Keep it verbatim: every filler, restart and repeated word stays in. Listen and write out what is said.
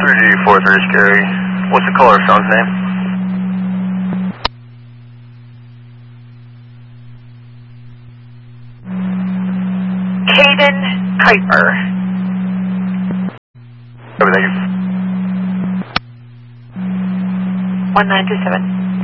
three G four three Scary. What's the caller son's name? Caden Kuiper. Everything. one nine two seven.